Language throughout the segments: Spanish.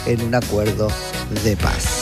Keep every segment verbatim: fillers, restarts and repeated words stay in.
en un acuerdo de paz.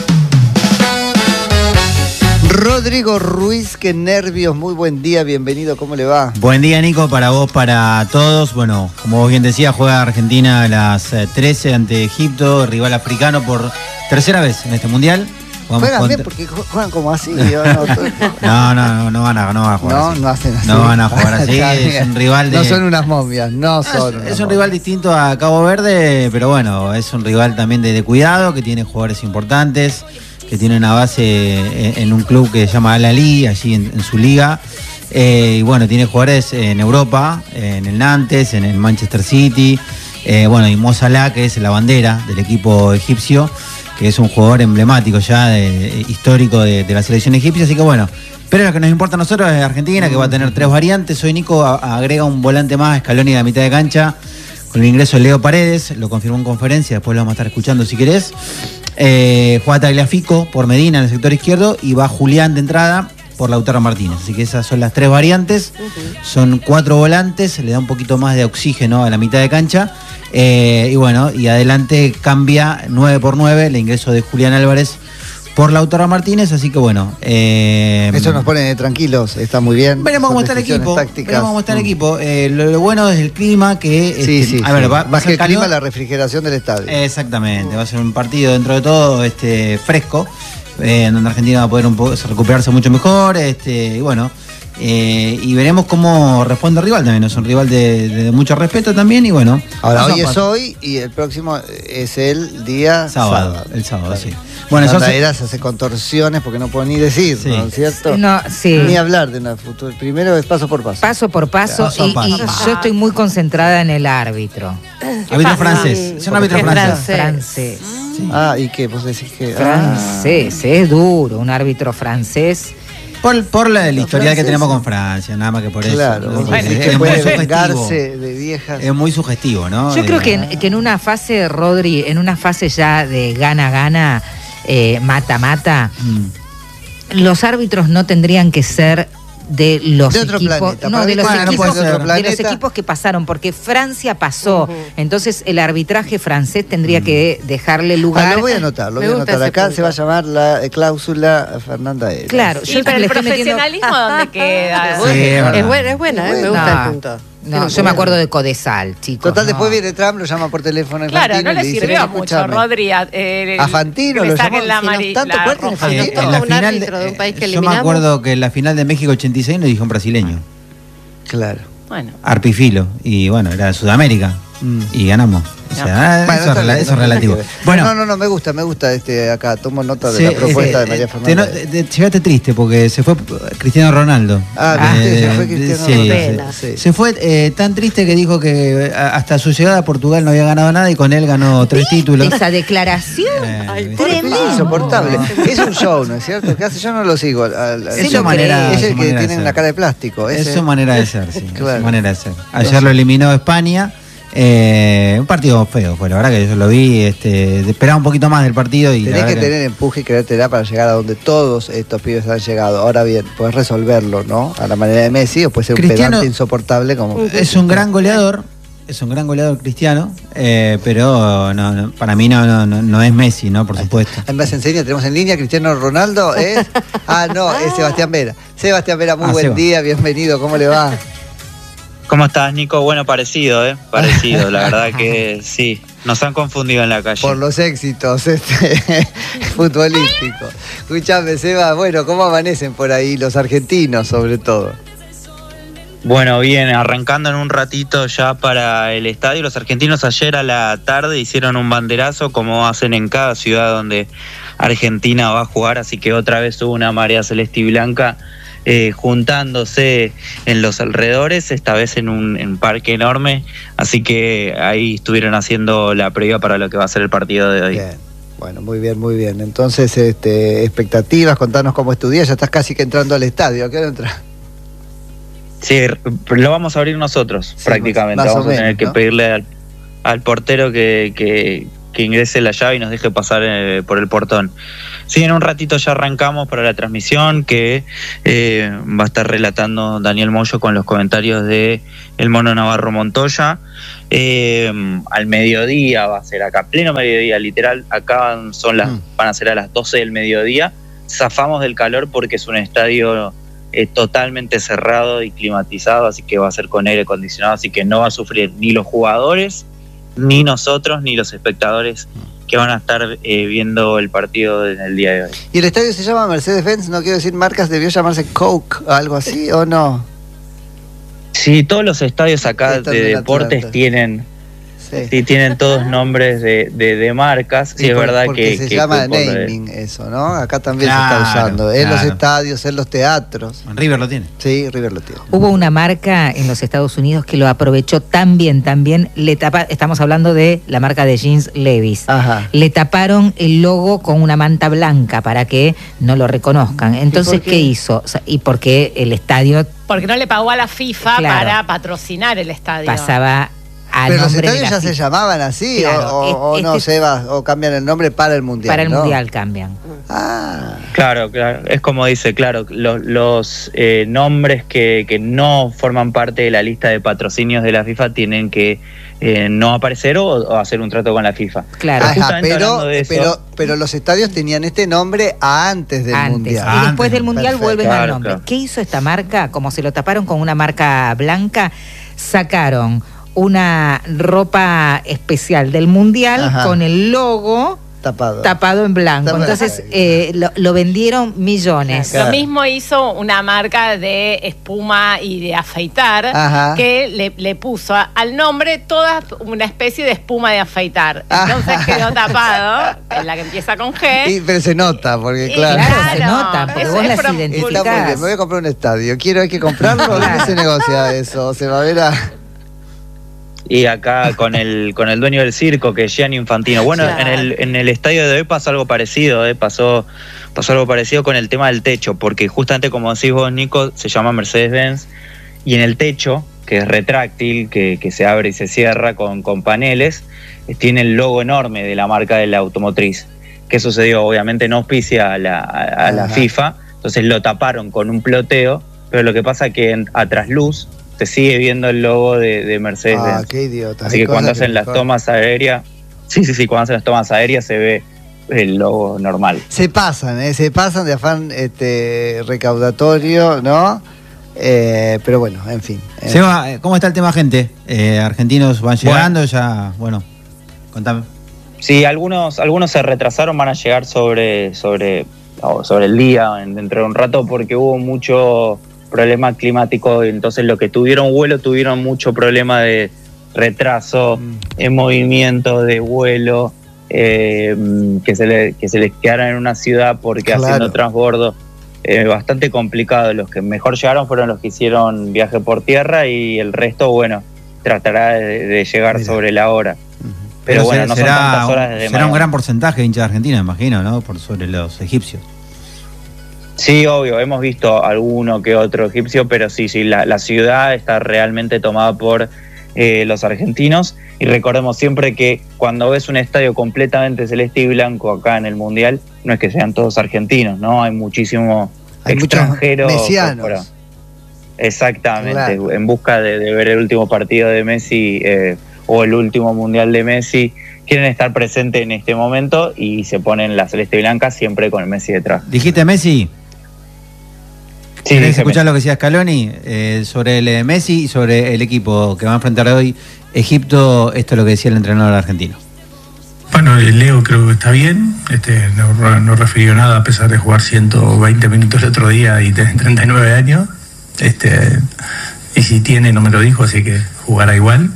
Rodrigo Ruiz, qué nervios, muy buen día, bienvenido, ¿cómo le va? Buen día, Nico, para vos, para todos. Bueno, como vos bien decías, juega Argentina a las trece ante Egipto, rival africano por tercera vez en este mundial. Vamos juegan contra... bien porque juegan como así. ¿O no? no, no, no van a, no van a jugar no, así. No, hacen así. No van a jugar así, es un rival de... No son unas momias, no son Es, unas es un momias. rival distinto a Cabo Verde, pero bueno, es un rival también de, de cuidado, que tiene jugadores importantes, que tiene una base en, en un club que se llama Al Ahly, allí en, en su liga. Eh, y bueno, tiene jugadores en Europa, en el Nantes, en el Manchester City. Eh, bueno, y Mo Salah, que es la bandera del equipo egipcio, que es un jugador emblemático ya, de, histórico de, de la selección egipcia. Así que bueno, pero lo que nos importa a nosotros es Argentina, que va a tener tres variantes. Hoy Nico a, agrega un volante más, Scaloni, a la mitad de cancha, con el ingreso de Leo Paredes. Lo confirmó en conferencia, después lo vamos a estar escuchando si querés. Eh, juega Tagliafico por Medina en el sector izquierdo y va Julián de entrada por Lautaro Martínez. Así que esas son las tres variantes. Uh-huh. Son cuatro volantes, le da un poquito más de oxígeno a la mitad de cancha. Eh, y bueno, y adelante cambia nueve por nueve el ingreso de Julián Álvarez por Lautaro Martínez, así que bueno. Eh, Eso nos pone tranquilos, está muy bien. Veremos cómo está el equipo. Tácticas. Veremos cómo está el equipo. Eh, lo, lo bueno es el clima, que... Sí, este, sí, a ver, sí. va, va a ser el calor. clima, la refrigeración del estadio. Exactamente, va a ser un partido dentro de todo este, fresco, eh, en donde Argentina va a poder un poco, recuperarse mucho mejor, este, y bueno... Eh, y veremos cómo responde el rival también. Es un rival de, de mucho respeto también. Y bueno, ahora hoy es hoy y el próximo es el día sábado. sábado el sábado, claro. Sí. Bueno, eso se hace contorsiones porque no puedo ni decir, sí. ¿no es cierto? No, sí. Ni hablar de una futura. Primero es paso por paso. Paso por paso, paso, y, paso. y yo estoy muy concentrada en el árbitro. Árbitro francés. Es un árbitro francés. Francés. Sí. Ah, ¿y qué? Vos decís que. Francés, ah. es duro, un árbitro francés. Por, por la, el historial que tenemos con Francia, nada más que por claro, eso. Bueno, es, es, es muy sugestivo. De viejas. Es muy sugestivo, ¿no? Yo creo que en, que en una fase, Rodri, en una fase ya de gana-gana, eh, mata-mata, mm. los árbitros no tendrían que ser de los de otro equipos, planeta. no, de los, bueno, equipos, no de los equipos que pasaron, porque Francia pasó, uh-huh. entonces el arbitraje francés tendría uh-huh. que dejarle lugar. Ah, lo voy a anotar, lo voy a anotar. Acá punto. Se va a llamar la eh, cláusula Fernanda Eras. Claro, y pero el profesionalismo metiendo... ¿dónde queda? Sí, es, es buena, es buena, eh, me gusta no. el punto. No, yo me acuerdo de Codesal, chicos. Total, no. después viene Trump, lo llama por teléfono. Claro, Fantino, no le, le sirvió dice, mucho, Rodri. Eh, a Fantino lo llamó. La mari, ¿Tanto la cuál tiene Fantino? Eh, en la un final árbitro de un país que yo eliminamos. me acuerdo que en la final de México ochenta y seis nos dijo un brasileño. Claro. Bueno. Arpifilo. Y bueno, era de Sudamérica. Mm. Y ganamos. O sea, bueno, eso, bien, eso es no, relativo. No, bueno, no, no, no, me gusta, me gusta este acá. Tomo nota de sí, la propuesta eh, de María eh, Fernanda. Te, te, te, llegaste triste porque se fue Cristiano Ronaldo. Ah, eh, se fue Cristiano sí, Ronaldo. Sí, sí. Se fue eh, tan triste que dijo que hasta su llegada a Portugal no había ganado nada y con él ganó tres títulos. Esa declaración. Eh, Ay, tremendo. Es insoportable. Es un show, ¿no es cierto? ¿Qué hace? Yo no lo sigo. Al, al, es su manera, es el su que manera tiene una cara de plástico. Es ese. su manera de ser, sí. Claro. Es su manera de ser. Ayer Entonces, lo eliminó España. Eh, un partido feo fue, la verdad que yo lo vi, este, esperaba un poquito más del partido y tenés que, que tener que... empuje y creértela para llegar a donde todos estos pibes han llegado. Ahora bien, puedes resolverlo, ¿no? A la manera de Messi, o puede ser un Cristiano, pedante insoportable como... Es un gran goleador, es un gran goleador Cristiano, eh, pero no, no, para mí no, no, no es Messi, ¿no? Por supuesto. Además enseña, tenemos en línea Cristiano Ronaldo, es... Ah, no, es Sebastián Vera. Sebastián Vera, muy ah, buen Seba. día, bienvenido, ¿cómo le va? ¿Cómo estás, Nico? Bueno, parecido, ¿eh? Parecido, la verdad que sí. Nos han confundido en la calle. Por los éxitos este, futbolísticos. Escuchame, Seba, bueno, ¿cómo amanecen por ahí los argentinos, sobre todo? Bueno, bien, arrancando en un ratito ya para el estadio. Los argentinos ayer a la tarde hicieron un banderazo, como hacen en cada ciudad donde Argentina va a jugar, así que otra vez hubo una marea celeste y blanca Eh, juntándose en los alrededores, esta vez en un en parque enorme, así que ahí estuvieron haciendo la previa para lo que va a ser el partido de hoy. Bien. Bueno, muy bien, muy bien. Entonces, este, expectativas, contanos cómo es tu día, ya estás casi que entrando al estadio, ¿a qué hora entras? Sí, lo vamos a abrir nosotros, sí, prácticamente, más, más vamos a tener menos, que ¿no? pedirle al, al portero que, que, que ingrese la llave y nos deje pasar eh, por el portón. Sí, en un ratito ya arrancamos para la transmisión que eh, va a estar relatando Daniel Moyo con los comentarios de el Mono Navarro Montoya. Eh, al mediodía va a ser acá, pleno mediodía, literal, acá son las, mm. van a ser a las doce del mediodía. Zafamos del calor porque es un estadio eh, totalmente cerrado y climatizado, así que va a ser con aire acondicionado, así que no va a sufrir ni los jugadores, ni nosotros, ni los espectadores que van a estar eh, viendo el partido en el día de hoy. ¿Y el estadio se llama Mercedes-Benz? No quiero decir marcas, ¿debió llamarse Coke o algo así o no? Sí, todos los estadios acá de deportes Atlanta tienen, sí. Sí, tienen todos nombres de, de, de marcas. Sí, sí, es por, verdad que se que, llama que naming de... eso, ¿no? Acá también claro, se está usando. En claro. los estadios, en los teatros. En River lo tiene. Sí, River lo tiene. Hubo una marca en los Estados Unidos que lo aprovechó tan bien, tan bien. Le tapa, estamos hablando de la marca de jeans Levi's. Ajá. Le taparon el logo con una manta blanca para que no lo reconozcan. Entonces, qué? ¿qué hizo? O sea, y porque el estadio... Porque no le pagó a la FIFA claro. para patrocinar el estadio. Pasaba a Pero los nombre estadios de la ya FIFA. se llamaban así, Claro, o, o, este, o no, se va, o cambian el nombre para el Mundial. Para el ¿no? Mundial cambian. Ah. Claro, claro, es como dice, claro, los, los eh, nombres que, que no forman parte de la lista de patrocinios de la FIFA tienen que eh, no aparecer o, o hacer un trato con la FIFA. Claro. Ajá, pero, de eso, pero, pero los estadios tenían este nombre antes del antes, Mundial. Y después Antes. del Mundial Perfecto. vuelven claro, al nombre. Claro. ¿Qué hizo esta marca? Como se lo taparon con una marca blanca, sacaron una ropa especial del Mundial Ajá. con el logo tapado, tapado en blanco. Tapado. Entonces eh, lo, lo vendieron millones. Claro. Lo mismo hizo una marca de espuma y de afeitar Ajá. que le, le puso a, al nombre toda una especie de espuma de afeitar. Entonces Ajá. quedó tapado, en la que empieza con G. Y, pero se nota, porque Y claro. Claro, se nota, porque Eso vos es las pro- identificás. Está muy bien, me voy a comprar un estadio. Quiero, hay que comprarlo, ¿dónde Claro. se negocia eso? ¿Se va a ver a...? Y acá con el con el dueño del circo, que es Gianni Infantino. Bueno, Claro. en el en el estadio de hoy pasó algo parecido, eh, pasó pasó algo parecido con el tema del techo, porque justamente como decís vos, Nico, se llama Mercedes-Benz, y en el techo, que es retráctil, que, que se abre y se cierra con, con paneles, eh, tiene el logo enorme de la marca de la automotriz. ¿Qué sucedió? Obviamente no auspicia a la, a, a la FIFA, entonces lo taparon con un ploteo, pero lo que pasa es que en, a trasluz se sigue viendo el logo de, de Mercedes-Benz. Ah, qué idiota. Así que cuando hacen las tomas aéreas, sí, sí, sí, cuando hacen las tomas aéreas se ve el logo normal. Se pasan, ¿eh? Se pasan de afán este, recaudatorio, ¿no? Eh, pero bueno, en fin. Eh. Seba, ¿cómo está el tema, gente? Eh, argentinos van llegando, bueno. ya, bueno, contame. Sí, algunos algunos se retrasaron, van a llegar sobre sobre, sobre el día, dentro de un rato, porque hubo mucho problema climático, entonces los que tuvieron vuelo tuvieron mucho problema de retraso, mm. en movimiento de vuelo, eh, que, se le, que se les quedaran en una ciudad porque claro. haciendo transbordo, eh, bastante complicado. Los que mejor llegaron fueron los que hicieron viaje por tierra y el resto, bueno, tratará de, de llegar Mira. sobre la hora. Uh-huh. Pero, Pero bueno, será, no son tantas horas de será un gran porcentaje de hinchas de Argentina, imagino, ¿no? Por sobre los egipcios. Sí, obvio, hemos visto alguno que otro egipcio, pero sí, sí, la, la ciudad está realmente tomada por eh, los argentinos. Y recordemos siempre que cuando ves un estadio completamente celeste y blanco acá en el Mundial, no es que sean todos argentinos, ¿no? Hay muchísimos Hay extranjeros. Mesianos. Exactamente, claro. En busca de, de ver el último partido de Messi eh, o el último Mundial de Messi. Quieren estar presentes en este momento y se ponen la celeste y blanca siempre con el Messi detrás. ¿Dijiste Messi? Sí, ¿Querés escuchar lo que decía Scaloni eh, sobre el eh, Messi y sobre el equipo que va a enfrentar hoy Egipto? Esto es lo que decía el entrenador argentino. Bueno, el Leo creo que está bien, este, no, no refirió nada a pesar de jugar ciento veinte minutos el otro día y tener treinta y nueve años. Este, y si tiene, no me lo dijo, así que jugará igual.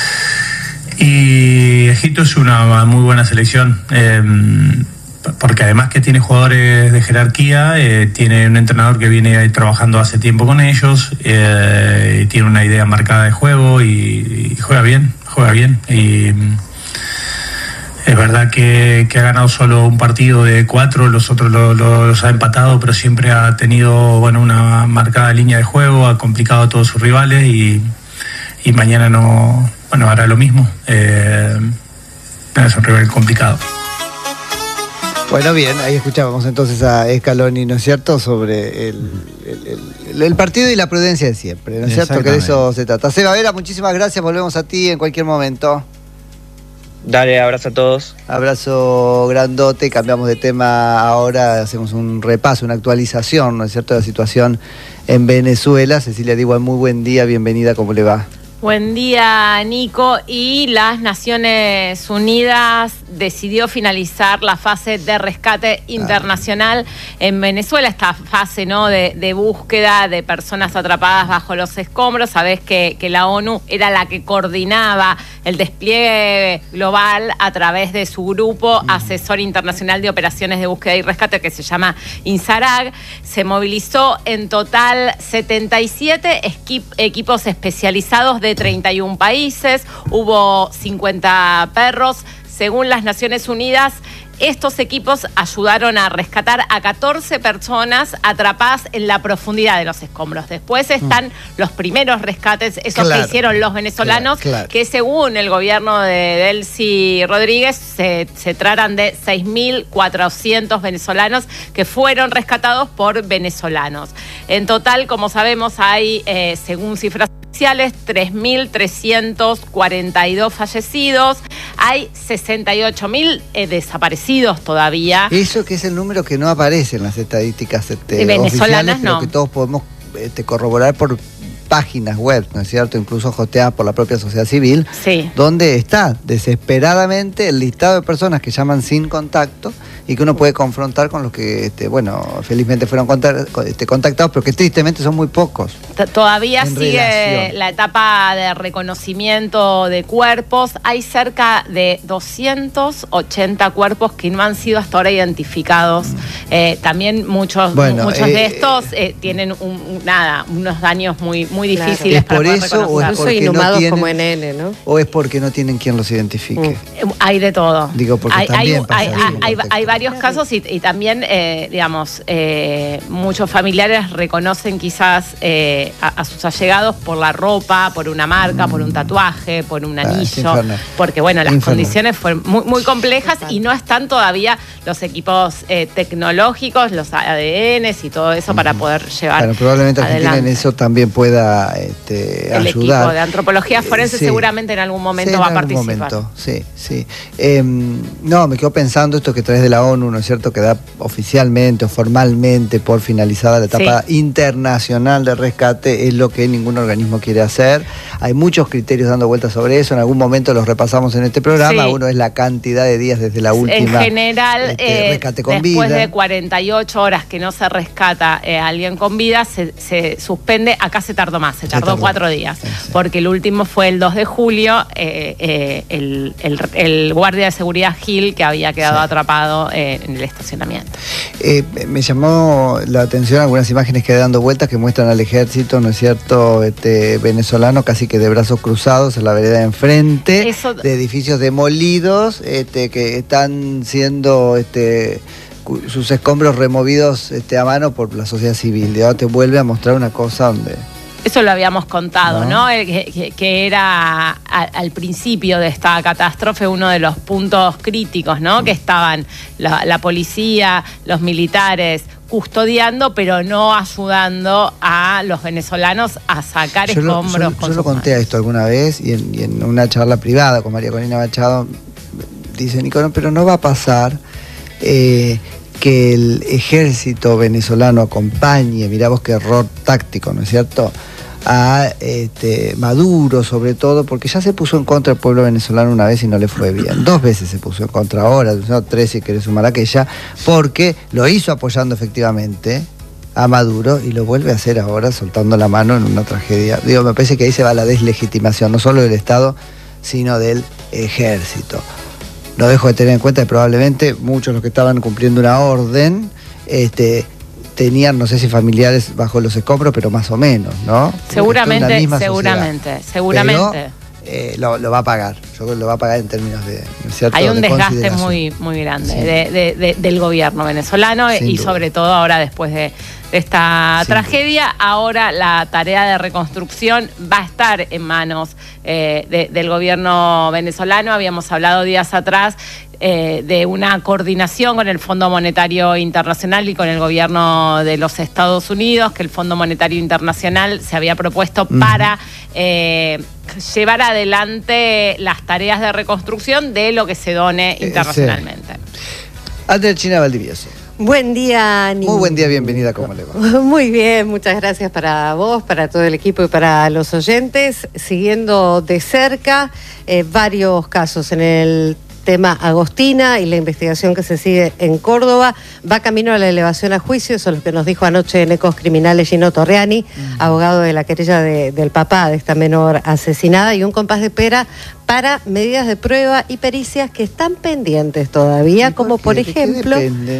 Y Egipto es una muy buena selección. Eh, porque además que tiene jugadores de jerarquía, eh, tiene un entrenador que viene trabajando hace tiempo con ellos, eh, tiene una idea marcada de juego y, y juega bien, juega bien. Y es verdad que, que ha ganado solo un partido de cuatro, los otros lo, lo, los ha empatado, pero siempre ha tenido bueno, una marcada línea de juego, ha complicado a todos sus rivales y, y mañana no, bueno, hará lo mismo. Eh, es un rival complicado. Bueno, bien, ahí escuchábamos entonces a Scaloni, ¿no es cierto?, sobre el, el, el, el partido y la prudencia de siempre, ¿no es cierto?, que de eso se trata. Seba Vera, muchísimas gracias, volvemos a ti en cualquier momento. Dale, abrazo a todos. Abrazo grandote, cambiamos de tema ahora, hacemos un repaso, una actualización, ¿no es cierto?, de la situación en Venezuela. Cecilia Diwan, muy buen día, bienvenida, ¿cómo le va? Buen día, Nico. Y las Naciones Unidas decidió finalizar la fase de rescate internacional en Venezuela, esta fase, ¿no?, de, de búsqueda de personas atrapadas bajo los escombros. Sabés que, que la ONU era la que coordinaba el despliegue global a través de su grupo asesor internacional de operaciones de búsqueda y rescate, que se llama INSARAG. Se movilizó en total setenta y siete equip- equipos especializados de de treinta y un países, hubo cincuenta perros. Según las Naciones Unidas, estos equipos ayudaron a rescatar a catorce personas atrapadas en la profundidad de los escombros. Después están mm. los primeros rescates, esos claro, que hicieron los venezolanos, claro, claro. que según el gobierno de Delcy Rodríguez se, se tratan de seis mil cuatrocientos venezolanos que fueron rescatados por venezolanos. En total, como sabemos, hay, eh, según cifras oficiales, tres mil trescientos cuarenta y dos fallecidos, hay sesenta y ocho mil eh, desaparecidos todavía. Eso que es el número que no aparece en las estadísticas este, venezolanas, oficiales, pero no. que todos podemos este, corroborar por páginas web, ¿no es cierto?, incluso hosteadas por la propia sociedad civil, sí. donde está desesperadamente el listado de personas que llaman sin contacto y que uno puede confrontar con los que, este, bueno, felizmente fueron este, contactados, pero que tristemente son muy pocos. Todavía sigue relación. La etapa de reconocimiento de cuerpos. Hay cerca de doscientos ochenta cuerpos que no han sido hasta ahora identificados. Mm. Eh, también muchos, bueno, muchos eh, de estos eh, tienen un, un, nada, unos daños muy, muy claro. difíciles ¿Es para por poder eso o es porque inhumados no tienen, como en N, ¿no? o es porque no tienen quien los identifique? Mm. Hay de todo. Digo, porque hay, también hay, pasa hay, así hay, hay varios casos y, y también, eh, digamos, eh, muchos familiares reconocen quizás eh, a, a sus allegados por la ropa, por una marca, mm. por un tatuaje, por un anillo, ah, porque bueno, las infernal. condiciones fueron muy, muy complejas y no están todavía los equipos eh, tecnológicos, los A D Ns y todo eso mm. para poder llevar Bueno, probablemente adelante. Argentina en eso también pueda este, el ayudar. equipo de antropología forense sí. seguramente en algún momento sí, va en a algún participar. Momento. Sí, sí. Eh, no, me quedo pensando esto que traes de la ONU, ¿no es cierto?, que da oficialmente o formalmente por finalizada la etapa sí. internacional de rescate, es lo que ningún organismo quiere hacer. Hay muchos criterios dando vueltas sobre eso, en algún momento los repasamos en este programa. Sí. Uno es la cantidad de días desde la última. En general, este, eh, rescate con después vida. de cuarenta y ocho horas que no se rescata eh, a alguien con vida, se, se suspende. Acá se tardó más, se tardó, se tardó. cuatro días, sí, sí. porque el último fue el dos de julio, eh, eh, el, el, el guardia de seguridad Gil, que había quedado sí. atrapado eh, en el estacionamiento. Eh, me llamó la atención algunas imágenes que hay dando vueltas que muestran al ejército, ¿no es cierto?, este, venezolano casi que de brazos cruzados en la vereda de enfrente, Eso... de edificios demolidos este, que están siendo este, sus escombros removidos este, a mano por la sociedad civil. De ahora te vuelve a mostrar una cosa donde... Eso lo habíamos contado, ¿no? ¿no? Que, que, que era a, al principio de esta catástrofe uno de los puntos críticos, ¿no? Mm. Que estaban la, la policía, los militares custodiando, pero no ayudando a los venezolanos a sacar yo escombros. Lo, yo, con yo lo conté a esto alguna vez y en, y en una charla privada con María Corina Machado, dice Nicolás, pero no va a pasar eh, que el ejército venezolano acompañe, mirá vos qué error táctico, ¿no es cierto?, a este, Maduro sobre todo, porque ya se puso en contra del pueblo venezolano una vez y no le fue bien. Dos veces se puso en contra ahora, no, tres si querés sumar aquella, porque lo hizo apoyando efectivamente a Maduro y lo vuelve a hacer ahora soltando la mano en una tragedia. Digo, me parece que ahí se va la deslegitimación, no solo del Estado, sino del ejército. No dejo de tener en cuenta que probablemente muchos de los que estaban cumpliendo una orden este, tenían, no sé si familiares bajo los escombros, pero más o menos, ¿no? Seguramente, seguramente, sociedad. seguramente. Pero, eh, lo, lo va a pagar. yo creo que lo va a pagar en términos de... ¿cierto? Hay un de desgaste muy, muy grande sí. de, de, de, del gobierno venezolano Sin y duda. sobre todo ahora después de, de esta Sin tragedia, duda. Ahora la tarea de reconstrucción va a estar en manos eh, de, del gobierno venezolano. Habíamos hablado días atrás Eh, de una coordinación con el Fondo Monetario Internacional y con el gobierno de los Estados Unidos, que el Fondo Monetario Internacional se había propuesto uh-huh. para eh, llevar adelante las tareas de reconstrucción de lo que se done internacionalmente. Eh, sí. Andrechina Valdivieso. Buen día, Nico. Muy buen día, bienvenida, ¿cómo le va? Muy bien, muchas gracias para vos, para todo el equipo y para los oyentes. Siguiendo de cerca eh, varios casos en el tema Agostina y la investigación que se sigue en Córdoba, va camino a la elevación a juicio, eso es lo que nos dijo anoche en Ecos Criminales Gino Torriani, uh-huh. abogado de la querella de, del papá de esta menor asesinada, y un compás de espera para medidas de prueba y pericias que están pendientes todavía, por como por ejemplo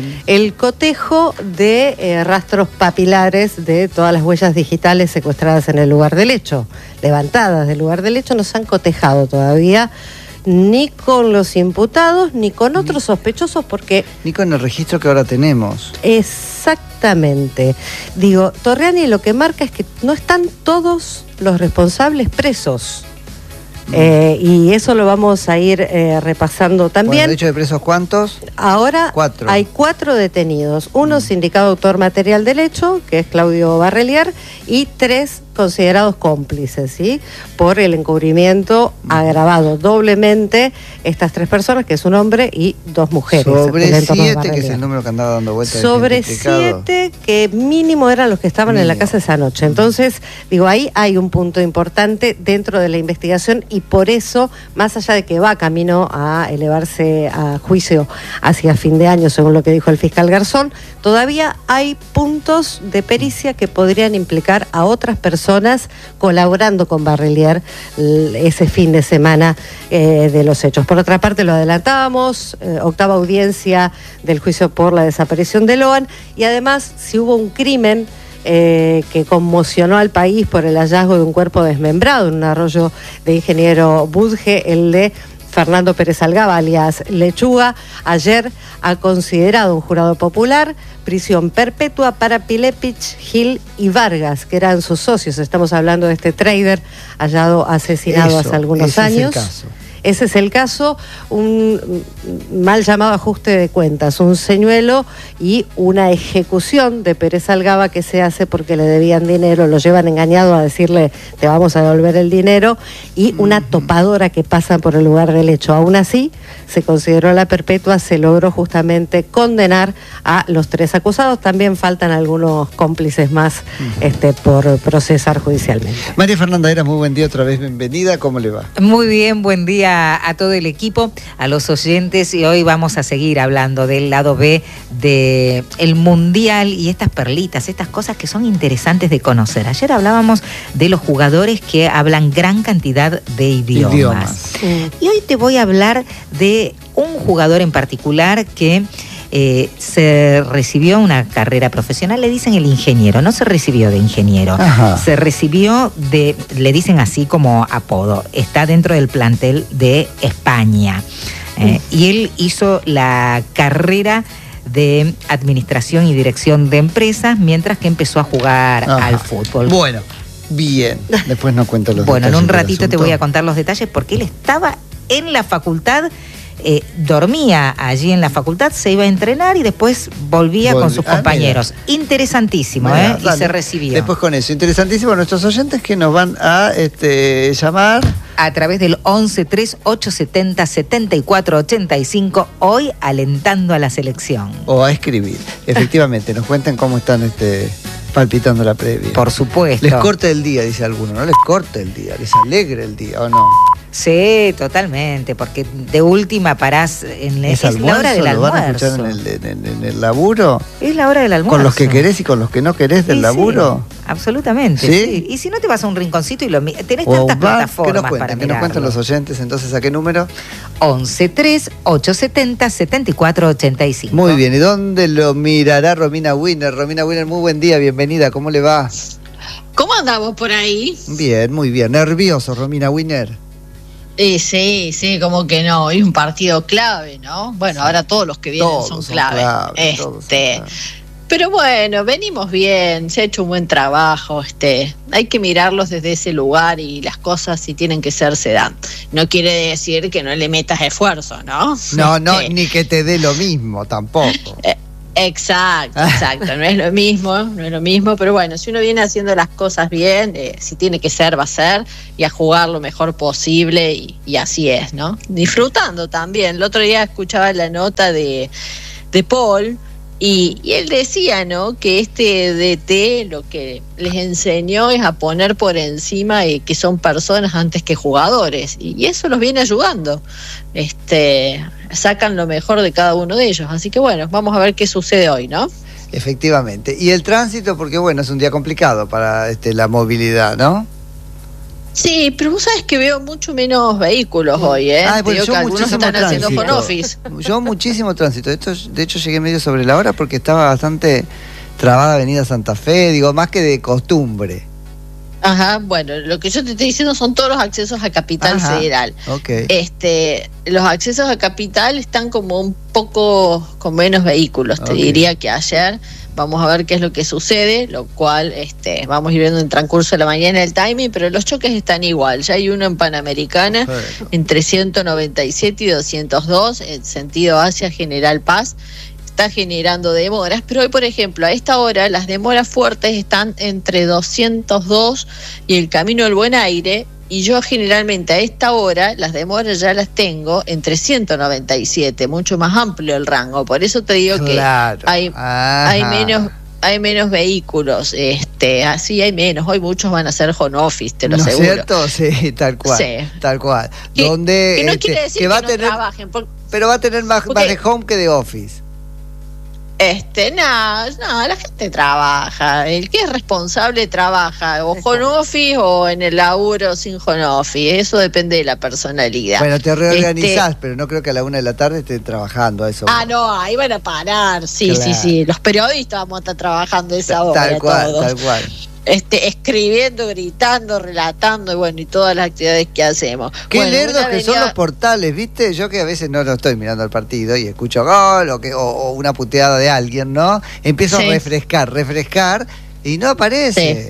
el cotejo de eh, rastros papilares de todas las huellas digitales secuestradas en el lugar del hecho, levantadas del lugar del hecho, no se han cotejado todavía ni con los imputados, ni con otros sospechosos, porque... Ni con el registro que ahora tenemos. Exactamente. Digo, Torriani lo que marca es que no están todos los responsables presos. Mm. Eh, y eso lo vamos a ir eh, repasando también. Bueno, de hecho, de presos, ¿cuántos? Ahora cuatro. Hay cuatro detenidos. Uno mm. sindicado autor material del hecho, que es Claudio Barreliar, y tres considerados cómplices, ¿sí? Por el encubrimiento agravado doblemente estas tres personas, que es un hombre y dos mujeres. Sobre siete, que es el número que andaba dando vueltas. Sobre siete, que mínimo eran los que estaban mínimo. en la casa esa noche. Entonces, digo, ahí hay un punto importante dentro de la investigación y por eso, más allá de que va camino a elevarse a juicio hacia fin de año, según lo que dijo el fiscal Garzón, todavía hay puntos de pericia que podrían implicar a otras personas colaborando con Barreliar ese fin de semana eh, de los hechos. Por otra parte, lo adelantábamos, eh, octava audiencia del juicio por la desaparición de Loan, y además, si hubo un crimen eh, que conmocionó al país por el hallazgo de un cuerpo desmembrado en un arroyo de Ingeniero Budge, el de Fernando Pérez Algaba, alias Lechuga, ayer ha considerado un jurado popular prisión perpetua para Pilepich, Gil y Vargas, que eran sus socios. Estamos hablando de este trader hallado asesinado Eso, hace algunos ese años. Es el caso. Ese es el caso, un mal llamado ajuste de cuentas, un señuelo y una ejecución de Pérez Algaba que se hace porque le debían dinero, lo llevan engañado a decirle te vamos a devolver el dinero, y una topadora que pasa por el lugar del hecho. Aún así, se consideró la perpetua, se logró justamente condenar a los tres acusados. También faltan algunos cómplices más uh-huh. este, por procesar judicialmente. María Fernanda Eras, muy buen día otra vez, bienvenida, ¿cómo le va? Muy bien, buen día a todo el equipo, a los oyentes, y hoy vamos a seguir hablando del lado B de el Mundial y estas perlitas, estas cosas que son interesantes de conocer. Ayer hablábamos de los jugadores que hablan gran cantidad de idiomas. idiomas. Sí. Y hoy te voy a hablar de un jugador en particular que Eh, se recibió una carrera profesional, le dicen el ingeniero, no se recibió de ingeniero, Ajá. se recibió de, le dicen así como apodo, está dentro del plantel de España, eh, y él hizo la carrera de administración y dirección de empresas mientras que empezó a jugar Ajá. al fútbol. Bueno, bien, después nos cuento los bueno, detalles. Bueno, en un ratito te voy a contar los detalles porque él estaba en la facultad. Eh, dormía allí en la facultad, se iba a entrenar y después volvía Volví. con sus compañeros. Ah, Interesantísimo, bueno, ¿eh? Dale. Y se recibió. Después con eso, interesantísimo. Nuestros oyentes que nos van a este, llamar a través del once tres ocho setenta setenta y cuatro ochenta y cinco, hoy alentando a la selección. O a escribir. Efectivamente, nos cuenten cómo están este, palpitando la previa. Por supuesto. Les corte el día, dice alguno. No les corte el día, les alegre el día, ¿o no? Sí, totalmente, porque de última parás en ¿Es, es la hora del almuerzo? ¿Lo van a escuchar en el, en, en el laburo? Es la hora del almuerzo. ¿Con los que querés y con los que no querés del sí, laburo? Sí, absolutamente, ¿Sí? sí. Y si no te vas a un rinconcito y lo tenés o tantas va, plataformas que nos cuenten, para que nos cuenten los oyentes, entonces, ¿a qué número? once tres ocho setenta setenta y cuatro ochenta y cinco. Muy bien, ¿y dónde lo mirará Romina Winner? Romina Winner, muy buen día, bienvenida, ¿cómo le va? ¿Cómo andamos por ahí? Bien, muy bien, nervioso, Romina Winner. Eh, sí, sí, como que no, es un partido clave, ¿no? Bueno, ahora todos los que vienen Todos son son clave. clave, todos son Este, clave. pero bueno, venimos bien, se ha hecho un buen trabajo, este, hay que mirarlos desde ese lugar y las cosas si tienen que ser se dan. No quiere decir que no le metas esfuerzo, ¿no? No, no, Este, ni que te dé lo mismo tampoco. eh, Exacto, exacto, no es lo mismo, no es lo mismo, pero bueno, si uno viene haciendo las cosas bien, eh, si tiene que ser, va a ser, y a jugar lo mejor posible, y, y así es, ¿no? Disfrutando también. El otro día escuchaba la nota de, de Paul, y, y él decía, ¿no?, que este D T lo que les enseñó es a poner por encima eh, que son personas antes que jugadores, y, y eso los viene ayudando. Este, sacan lo mejor de cada uno de ellos, así que bueno, vamos a ver qué sucede hoy, ¿no? Efectivamente. Y el tránsito, porque bueno, es un día complicado para este, la movilidad, ¿no? Sí, pero vos sabés que veo mucho menos vehículos hoy, ¿eh? Ah, Te bueno, digo yo que algunos muchísimo están haciendo tránsito. home office. Yo muchísimo tránsito. Esto, de hecho, llegué medio sobre la hora porque estaba bastante trabada Avenida Santa Fe, digo, más que de costumbre. Ajá, bueno, lo que yo te estoy diciendo son todos los accesos a Capital Ajá, Federal. ok. Este, los accesos a Capital están como un poco con menos vehículos, te Ok. diría que ayer. Vamos a ver qué es lo que sucede, lo cual este, vamos a ir viendo en el transcurso de la mañana el timing, pero los choques están igual. Ya hay uno en Panamericana, Perfecto. entre ciento noventa y siete y doscientos dos, en sentido hacia General Paz. Está generando demoras, pero hoy, por ejemplo, a esta hora las demoras fuertes están entre doscientos dos y el Camino del Buen Aire, y yo generalmente a esta hora las demoras ya las tengo entre ciento noventa y siete, mucho más amplio el rango, por eso te digo Claro. que hay, Ajá. hay menos hay menos vehículos, este, así hay menos, hoy muchos van a hacer home office, te lo ¿No es aseguro. cierto? Sí, tal cual. Sí. Tal cual. Que- Donde, que no este, quiere decir que, va a no tener, trabajen, porque pero va a tener más, porque- más de home que de office. Este, no, no, la gente trabaja, el que es responsable trabaja, o home office o en el laburo sin home office, eso depende de la personalidad. Bueno, te reorganizás, Este, pero no creo que a la una de la tarde estén trabajando a eso. ah, no, ahí van a parar, sí, Claro. sí, sí, los periodistas vamos a estar trabajando a esa hora Tal cual, todos. tal cual. Este, escribiendo, gritando, relatando, y bueno, y todas las actividades que hacemos. Qué Bueno, lerdos una que son avenida- los portales, ¿viste? Yo que a veces no lo estoy mirando al partido y escucho gol o, que, o, o una puteada de alguien, ¿no? Empiezo Sí. a refrescar, refrescar y no aparece.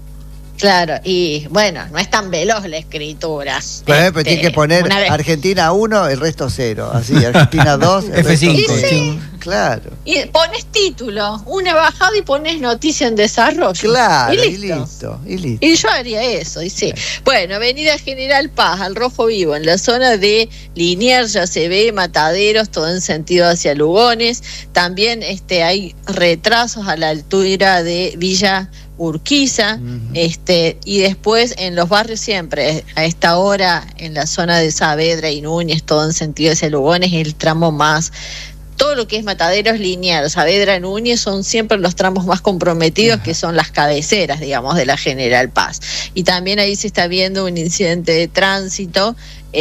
Claro, y bueno, no es tan veloz la escritura. Pero, Este, pero tiene que poner una vez- Argentina uno, el resto cero. Así, Argentina dos, el F resto cinco. cero. Sí. Claro. Y pones título, una bajada y pones noticia en desarrollo. Claro, y y listo. listo, y listo. Y yo haría eso, y sí. Bueno, Avenida General Paz, al Rojo Vivo, en la zona de Liniers ya se ve, Mataderos, todo en sentido hacia Lugones. También este, hay retrasos a la altura de Villa Urquiza, Ujú. este, y después en los barrios siempre, a esta hora, en la zona de Saavedra y Núñez, todo en sentido hacia Lugones, es el tramo más. Todo lo que es Mataderos, Liniers, Saavedra, Núñez son siempre los tramos más comprometidos, que son las cabeceras, digamos, de la General Paz. Y también ahí se está viendo un incidente de tránsito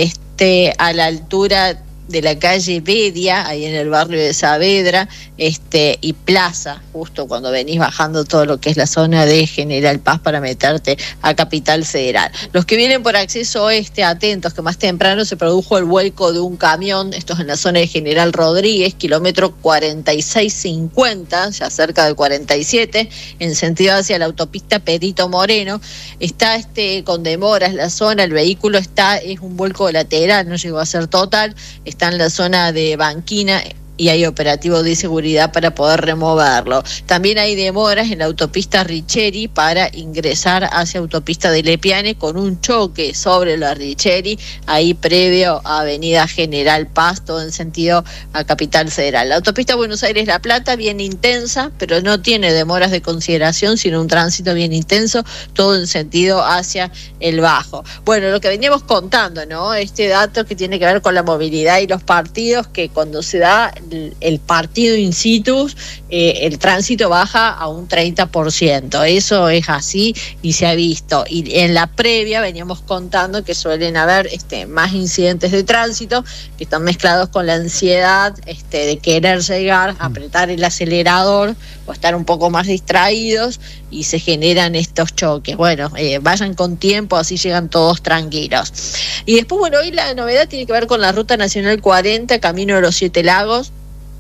este, a la altura de la calle Bedia, ahí en el barrio de Saavedra, este, y Plaza, justo cuando venís bajando todo lo que es la zona de General Paz para meterte a Capital Federal. Los que vienen por acceso oeste, atentos, que más temprano se produjo el vuelco de un camión, esto es en la zona de General Rodríguez, kilómetro cuarenta y seis cincuenta, ya cerca del cuarenta y siete, en sentido hacia la autopista Perito Moreno. Está este con demoras la zona, el vehículo está, es un vuelco lateral, no llegó a ser total, está en la zona de Banquina y hay operativo de seguridad para poder removerlo. También hay demoras en la autopista Richeri para ingresar hacia autopista de Lepiane con un choque sobre la Richeri, ahí previo a Avenida General Paz, todo en sentido a Capital Federal. La autopista Buenos Aires-La Plata, bien intensa, pero no tiene demoras de consideración, sino un tránsito bien intenso, todo en sentido hacia el Bajo. Bueno, lo que veníamos contando, ¿no? Este dato que tiene que ver con la movilidad y los partidos, que cuando se da el, el partido in situ, eh, el tránsito baja a un treinta por ciento. Eso es así y se ha visto. Y en la previa veníamos contando que suelen haber este, más incidentes de tránsito que están mezclados con la ansiedad este, de querer llegar, apretar el acelerador o están un poco más distraídos y se generan estos choques. Bueno, eh, vayan con tiempo, así llegan todos tranquilos. Y después, bueno, hoy la novedad tiene que ver con la Ruta Nacional cuarenta, Camino de los Siete Lagos,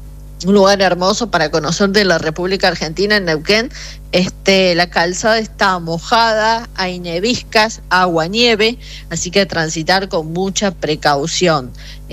un lugar hermoso para conocer de la República Argentina, en Neuquén. Este, la calzada está mojada, hay neviscas, agua, nieve, así que transitar con mucha precaución.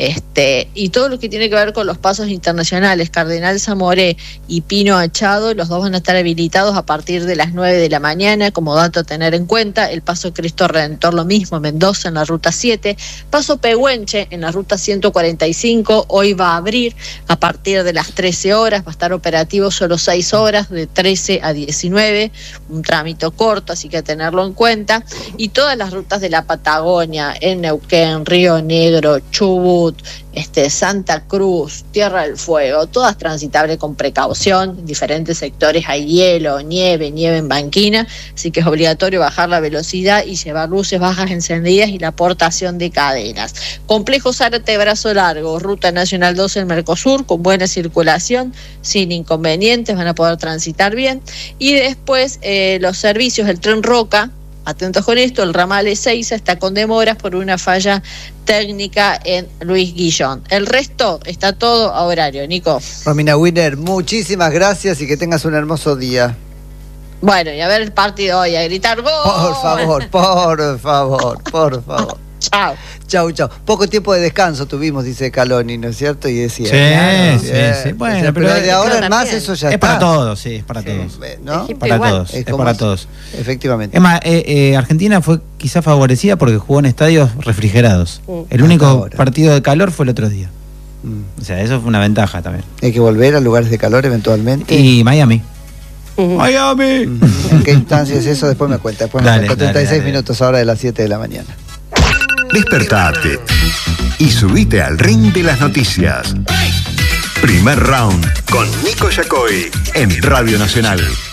Este, y todo lo que tiene que ver con los pasos internacionales, Cardenal Zamoré y Pino Achado, los dos van a estar habilitados a partir de las nueve de la mañana, como dato a tener en cuenta. El paso Cristo Redentor lo mismo, Mendoza en la ruta siete, paso Pehuenche en la ruta ciento cuarenta y cinco, hoy va a abrir a partir de las trece horas, va a estar operativo solo seis horas, de trece a diecinueve, un trámite corto, así que a tenerlo en cuenta. Y todas las rutas de la Patagonia, en Neuquén, Río Negro, Chubut, este, Santa Cruz, Tierra del Fuego, todas transitables con precaución. En diferentes sectores hay hielo, nieve, nieve en banquina, así que es obligatorio bajar la velocidad y llevar luces bajas encendidas y la aportación de cadenas. Complejo Zárate Brazo Largo, Ruta Nacional doce en Mercosur, con buena circulación, sin inconvenientes, van a poder transitar bien. Y después eh, los servicios, el tren Roca, atentos con esto, el ramal Ezeiza está con demoras por una falla técnica en Luis Guillón. El resto está todo a horario, Nico. Romina Wiener, muchísimas gracias y que tengas un hermoso día. Bueno, y a ver el partido hoy, a gritar ¡gol! Por favor, por favor, por favor. Chao. Chau, chau. Poco tiempo de descanso tuvimos, dice Caloni, ¿no es cierto? Y decía. Sí, claro, sí, bien. sí. Bueno, O sea, pero, pero de ahora en más también. eso ya es está. para todos, sí, es para Sí, todos. ¿no? Egipto Para igual. todos, Es es como para es. todos. Efectivamente. Es más, eh, eh, Argentina fue quizá favorecida porque jugó en estadios refrigerados. Mm. El único Hasta ahora. partido de calor fue el otro día. Mm. O sea, eso fue una ventaja también. Hay que volver a lugares de calor eventualmente. Y Miami. Ujú. Miami. Mm. ¿En qué instancia es eso? Después me cuenta. Después me Dale, cuenta. dale, treinta y seis dale. minutos ahora de las siete de la mañana. Despertate y subite al ring de las noticias. Primer round con Nico Yacoy en Radio Nacional.